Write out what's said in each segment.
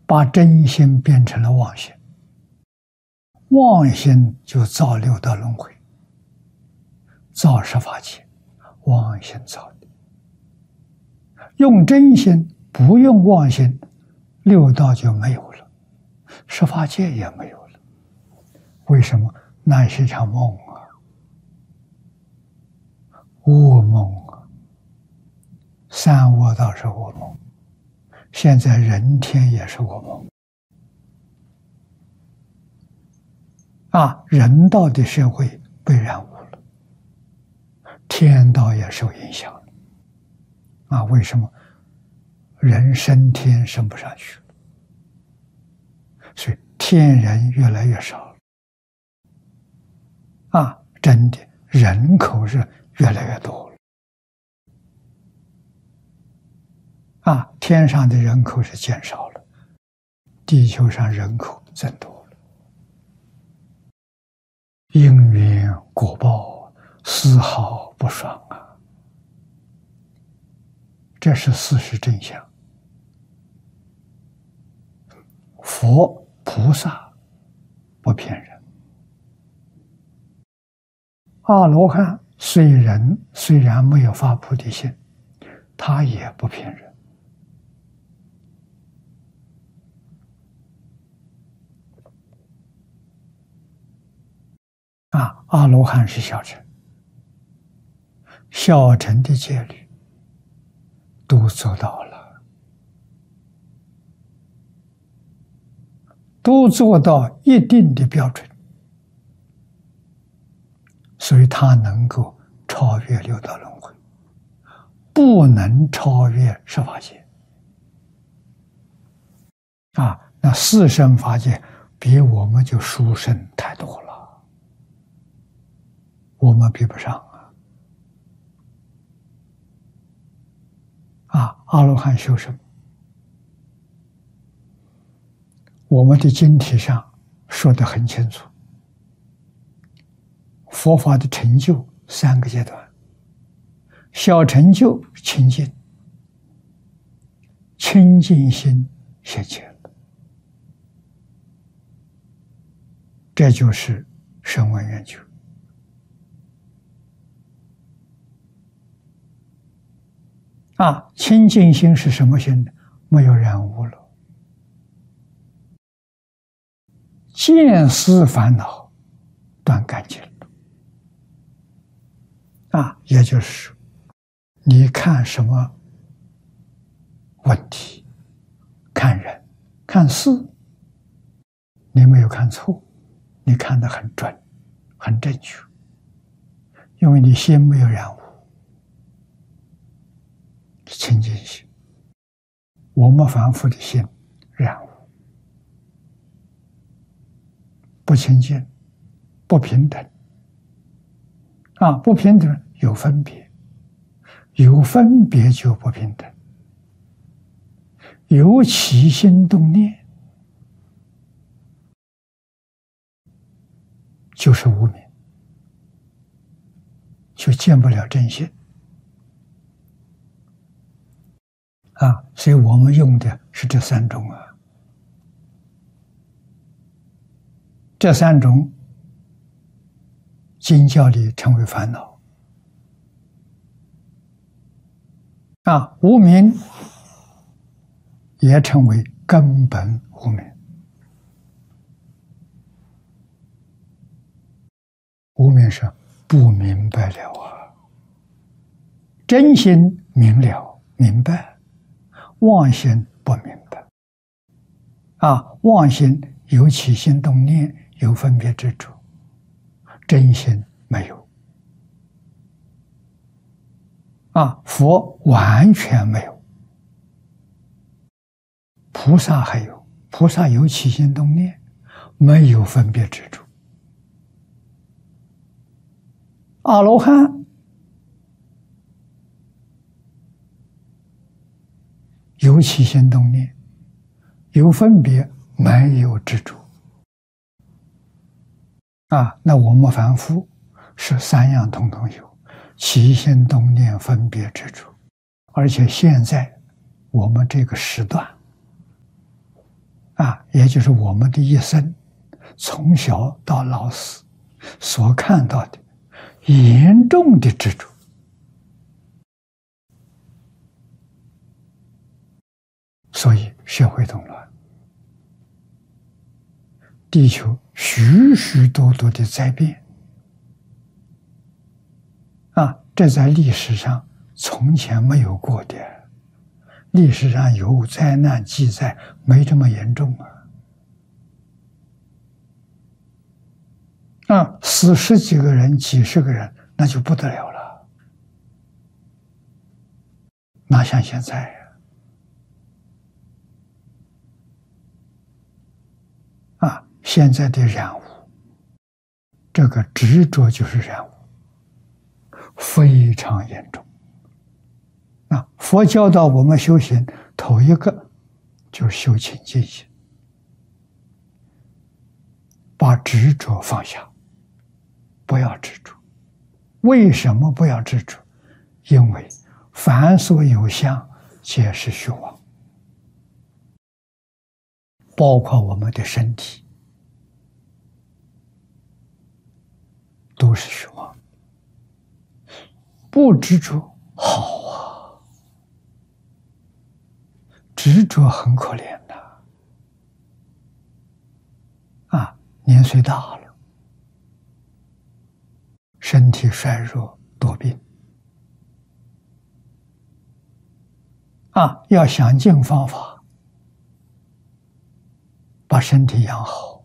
把真心变成了妄心，妄心就造六道轮回，造十法界，妄心造的。用真心，不用妄心，六道就没有了，十法界也没有了。为什么？那是一场梦啊，噩梦啊。三恶道是噩梦，现在人天也是噩梦啊！人道的社会被染污了，天道也受影响了啊！为什么？人升天升不上去了，所以天人越来越少了啊！真的，人口是越来越多了啊！天上的人口是减少了，地球上人口增多了。因缘果报，丝毫不爽啊！这是事实真相。佛菩萨不骗人，阿罗汉虽然没有发菩提心，他也不骗人啊！阿罗汉是小乘，小乘的戒律都做到了，都做到一定的标准，所以他能够超越六道轮回，不能超越十法界啊！那四圣法界比我们就殊胜太多了，我们比不上啊！阿罗汉修什么？我们的经题上说得很清楚，佛法的成就三个阶段：小成就清净，清净心现前了，这就是声闻缘觉啊！清净心是什么心呢？没有染污了，见思烦恼断干净了啊！也就是说，你看什么问题，看人，看事，你没有看错，你看得很准，很正确，因为你心没有染污，清净心。我们凡夫的心染污，不清净，不平等啊！不平等有分别，有分别就不平等，有起心动念就是无明，就见不了真心啊！所以我们用的是这三种啊。这三种经教里称为烦恼啊，无明也称为根本无明。无明是不明白了啊，真心明了明白，妄心不明白啊，妄心有起心动念，有分别执着，真心没有啊！佛完全没有，菩萨还有，菩萨有起心动念，没有分别执着。阿罗汉有起心动念，有分别，没有执着啊！那我们凡夫是三样统统有，起心动念、分别执着，而且现在我们这个时段也就是我们的一生，从小到老死所看到的严重的执着，所以社会动乱，地球许许多多的灾变，这在历史上从前没有过的。历史上有灾难记载，没这么严重死十几个人、几十个人，那就不得了了。哪像现在现在的染污，这个执着就是染污，非常严重。佛教导我们修行，头一个就是修清净心，把执着放下，不要执着。为什么不要执着？因为凡所有相，皆是虚妄，包括我们的身体，都是虚妄。不执着好执着很可怜的年岁大了，身体衰弱多病要想尽方法把身体养好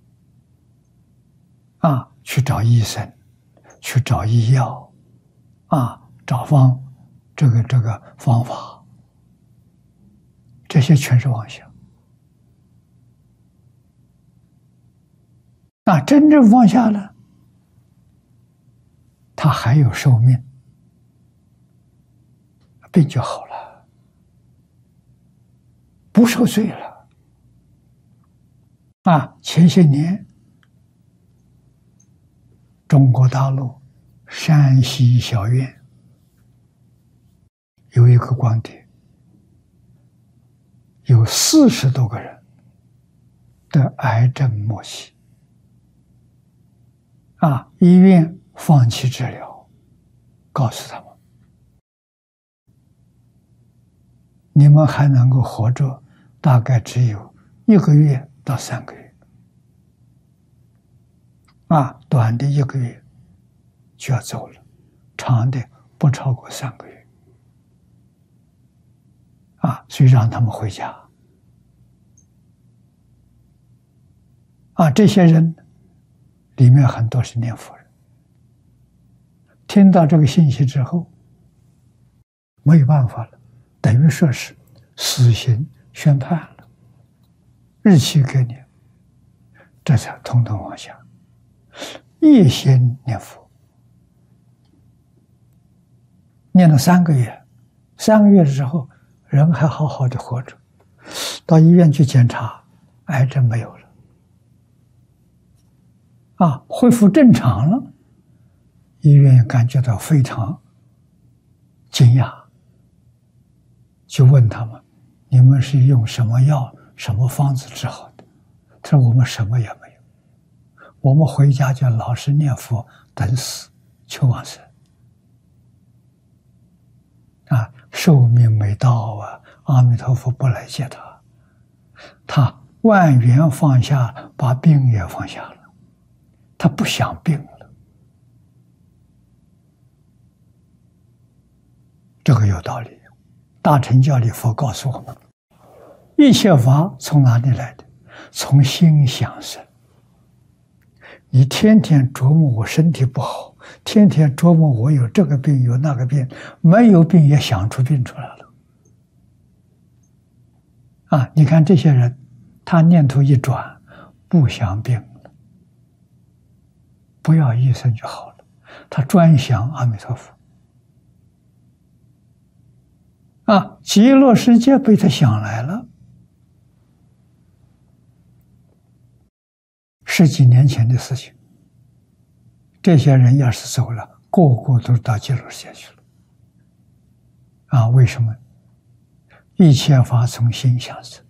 去找医生，去找医药找这个方法，这些全是妄想。真正放下了，他还有寿命，病就好了，不受罪了。前些年，中国大陆山西小院有一个光碟，有40多个人得癌症末期，医院放弃治疗，告诉他们，你们还能够活着，大概只有1个月到3个月，短的1个月就要走了，长的不超过3个月，所以让他们回家。这些人里面很多是念佛人，听到这个信息之后，没有办法了，等于说是死刑宣判了，日期给你，这才统统放下，一心念佛，念了3个月，3个月之后人还好好的活着，到医院去检查，癌症没有了，恢复正常了，医院感觉到非常惊讶，就问他们，你们是用什么药、什么方子治好的？他说我们什么也没有，我们回家就老实念佛，等死，求往生。寿命没到阿弥陀佛不来接他，他万缘放下，把病也放下了，他不想病了。这个有道理。大乘教里佛告诉我们，一切法从哪里来的？从心想生。你天天琢磨我身体不好，天天琢磨我有这个病有那个病，没有病也想出病出来了。你看这些人，他念头一转，不想病了，不要医生就好了，他专想阿弥陀佛。极乐世界被他想来了。10几年前的事情，这些人要是走了，个个都到极乐世界去了。为什么？一切法从心想生。